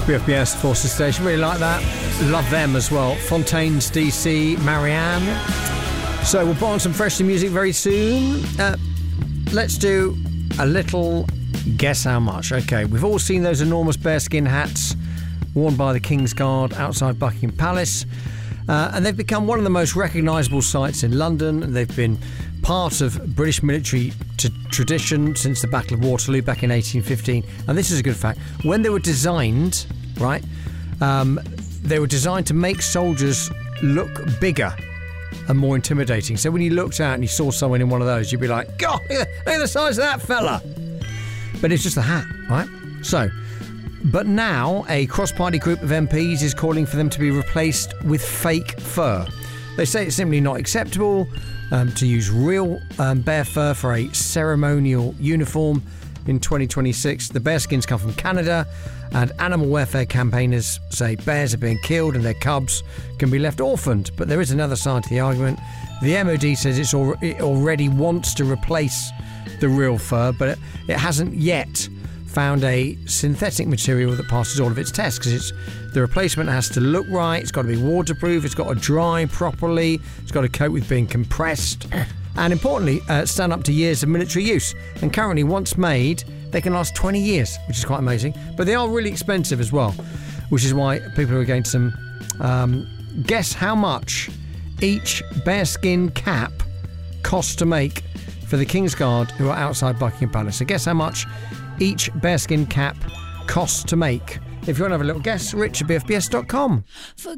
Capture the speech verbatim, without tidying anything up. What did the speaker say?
B F B S Forces Station. Really like that. Love them as well. Fontaines D C, Marianne. So we'll put on some fresh new music very soon. Uh, let's do a little guess how much. Okay, we've all seen those enormous bearskin hats worn by the King's Guard outside Buckingham Palace. Uh, and they've become one of the most recognisable sights in London. They've been part of British military t- tradition since the Battle of Waterloo back in eighteen fifteen. And this is a good fact. When they were designed, right, um, they were designed to make soldiers look bigger and more intimidating. So when you looked out and you saw someone in one of those, you'd be like, God, look at the size of that fella. But it's just a hat, right? So, but now a cross-party group of M Ps is calling for them to be replaced with fake fur. They say it's simply not acceptable um, to use real um, bear fur for a ceremonial uniform in twenty twenty-six. The bearskins come from Canada, and animal welfare campaigners say bears are being killed and their cubs can be left orphaned. But there is another side to the argument. The M O D says it's al- it already wants to replace the real fur, but it, it hasn't yet found a synthetic material that passes all of its tests, because it's the replacement has to look right, it's got to be waterproof, it's got to dry properly, it's got to cope with being compressed, and importantly, uh, stand up to years of military use. And currently, once made, they can last twenty years, which is quite amazing. But they are really expensive as well, which is why people are against them. Um, guess how much each bearskin cap costs to make for the King's Guard who are outside Buckingham Palace. So guess how much each bearskin cap costs to make. If you want to have a little guess, rich at b f b s dot com.